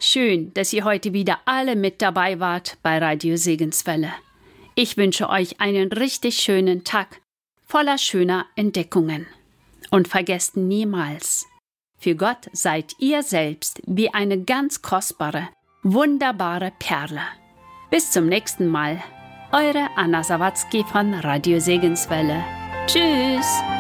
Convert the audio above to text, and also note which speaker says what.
Speaker 1: Schön, dass ihr heute wieder alle mit dabei wart bei Radio Segenswelle. Ich wünsche euch einen richtig schönen Tag, voller schöner Entdeckungen. Und vergesst niemals, für Gott seid ihr selbst wie eine ganz kostbare, wunderbare Perle. Bis zum nächsten Mal, eure Anna Sawatzki von Radio Segenswelle. Tschüss!